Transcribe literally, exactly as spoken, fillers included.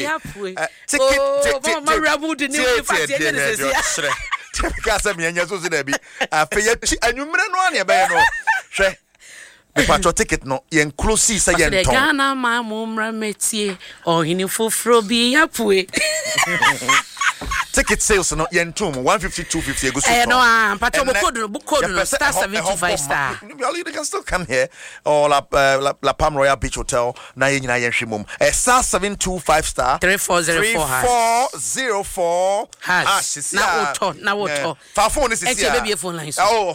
Yapwe. Ticket. Oh, my ramu didn't even say. Because I'm young, so there be a fair and you know, no. The patro ticket no, yen close say yen. The Ghana, my mumra métier, or in full frobi yapwe. Ticket sales no yen tomb one fifty two fifty. I know, I'm patro book code star seventy five star. You can still come here or la La La Palm Royal Beach Hotel. Na yen na yen shimum. A star seven two five star three four zero four three four zero four hash. Na auto, na auto. Fa phone is here. Baby phone line. Oh.